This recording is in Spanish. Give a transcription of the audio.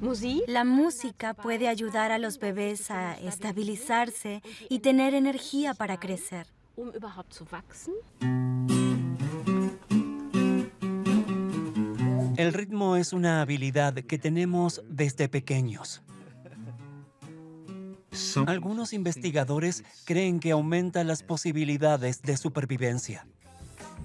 La música puede ayudar a los bebés a estabilizarse y tener energía para crecer. El ritmo es una habilidad que tenemos desde pequeños. Algunos investigadores creen que aumenta las posibilidades de supervivencia.